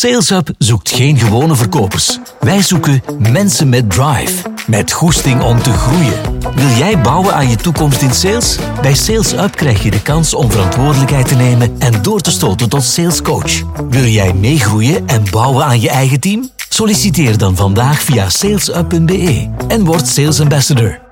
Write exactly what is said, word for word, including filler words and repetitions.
SalesUp zoekt geen gewone verkopers. Wij zoeken mensen met drive, met goesting om te groeien. Wil jij bouwen aan je toekomst in sales? Bij SalesUp krijg je de kans om verantwoordelijkheid te nemen en door te stoten tot salescoach. Wil jij meegroeien en bouwen aan je eigen team? Solliciteer dan vandaag via salesup punt be en word Sales Ambassador.